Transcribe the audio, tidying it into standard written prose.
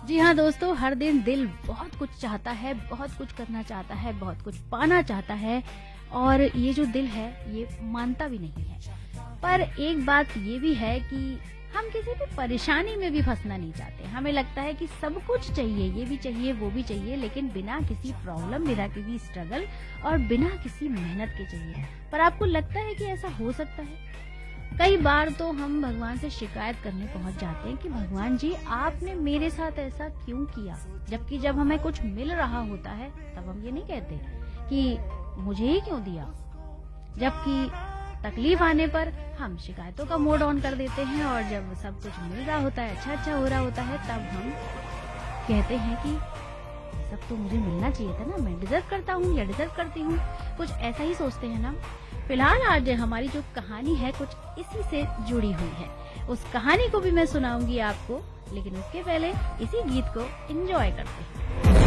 जी हाँ दोस्तों, हर दिन दिल बहुत कुछ चाहता है, बहुत कुछ करना चाहता है, बहुत कुछ पाना चाहता है और ये जो दिल है ये मानता भी नहीं है। पर एक बात ये भी है कि हम किसी भी परेशानी में भी फंसना नहीं चाहते। हमें लगता है कि सब कुछ चाहिए, ये भी चाहिए, वो भी चाहिए, लेकिन बिना किसी प्रॉब्लम, बिना किसी स्ट्रगल और बिना किसी मेहनत के चाहिए। पर आपको लगता है कि ऐसा हो सकता है? कई बार तो हम भगवान से शिकायत करने पहुंच जाते हैं कि भगवान जी आपने मेरे साथ ऐसा क्यों किया, जबकि जब हमें कुछ मिल रहा होता है तब हम ये नहीं कहते कि मुझे ही क्यों दिया। जबकि तकलीफ आने पर हम शिकायतों का मोड ऑन कर देते हैं और जब सब कुछ मिल रहा होता है, अच्छा हो रहा होता है, तब हम कहते हैं कि सब तो मुझे मिलना चाहिए था ना, मैं डिजर्व करता हूँ या डिजर्व करती हूँ। कुछ ऐसा ही सोचते हैं ना। फिलहाल आज हमारी जो कहानी है कुछ इसी से जुड़ी हुई है। उस कहानी को भी मैं सुनाऊंगी आपको, लेकिन उसके पहले इसी गीत को एंजॉय करते हैं।